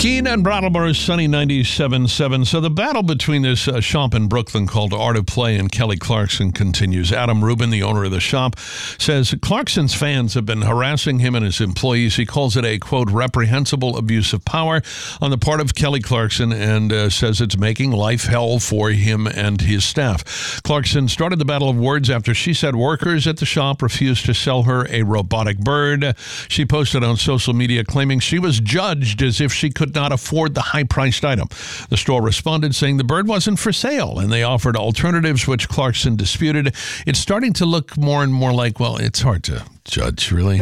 Keene and Brattleboro's sunny 97.7. So the battle between this shop in Brooklyn called Art of Play and Kelly Clarkson continues. Adam Rubin, the owner of the shop, says Clarkson's fans have been harassing him and his employees. He calls it a, quote, reprehensible abuse of power on the part of Kelly Clarkson and says it's making life hell for him and his staff. Clarkson started the battle of words after she said workers at the shop refused to sell her a robotic bird. She posted on social media claiming she was judged as if she could not afford the high-priced item. The store responded saying the bird wasn't for sale, and they offered alternatives, which Clarkson disputed. It's starting to look more and more like, well, it's hard to judge, really.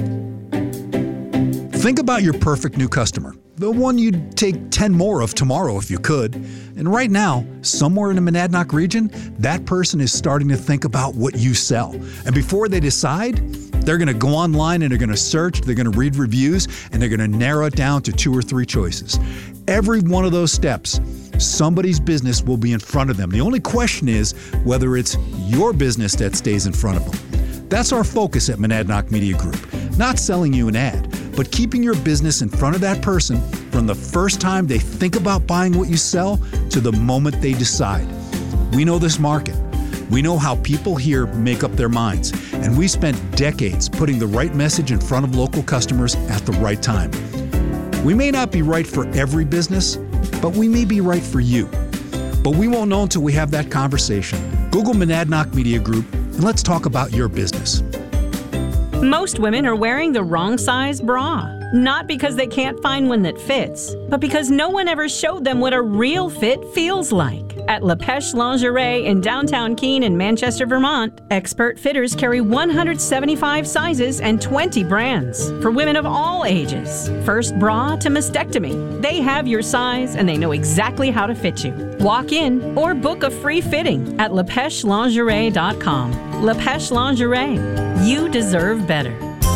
Think about your perfect new customer, the one you'd take 10 more of tomorrow if you could. And right now, somewhere in the Monadnock region, that person is starting to think about what you sell. And before they decide, they're going to go online and they're going to search, they're going to read reviews, and they're going to narrow it down to 2 or 3 choices. Every one of those steps, somebody's business will be in front of them. The only question is whether it's your business that stays in front of them. That's our focus at Monadnock Media Group. Not selling you an ad, but keeping your business in front of that person from the first time they think about buying what you sell to the moment they decide. We know this market. We know how people here make up their minds, and we spent decades putting the right message in front of local customers at the right time. We may not be right for every business, but we may be right for you. But we won't know until we have that conversation. Google Monadnock Media Group, and let's talk about your business. Most women are wearing the wrong size bra. Not because they can't find one that fits, but because no one ever showed them what a real fit feels like. At La Pêche Lingerie in downtown Keene and Manchester, Vermont, expert fitters carry 175 sizes and 20 brands for women of all ages. First bra to mastectomy. They have your size and they know exactly how to fit you. Walk in or book a free fitting at LaPêcheLingerie.com. La Pêche Lingerie. You deserve better.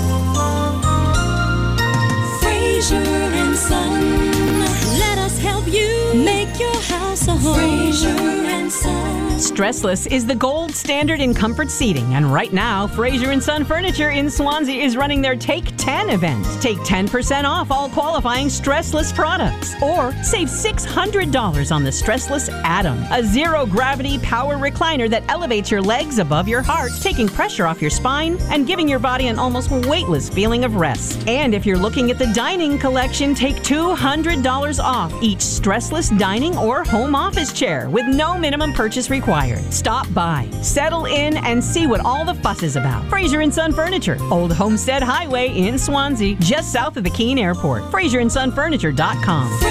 Fraser and Son. Let us help you make your house a home. Fraser and Son. Stressless is the gold standard in comfort seating, and right now, Fraser & Son Furniture in Swansea is running their Take 10 event. Take 10% off all qualifying Stressless products, or save $600 on the Stressless Atom, a zero-gravity power recliner that elevates your legs above your heart, taking pressure off your spine and giving your body an almost weightless feeling of rest. And if you're looking at the dining collection, take $200 off each Stressless dining or home office chair with no minimum purchase required. Stop by, settle in, and see what all the fuss is about. Fraser & Son Furniture, Old Homestead Highway in Swansea, just south of the Keene Airport. FraserandSonFurniture.com.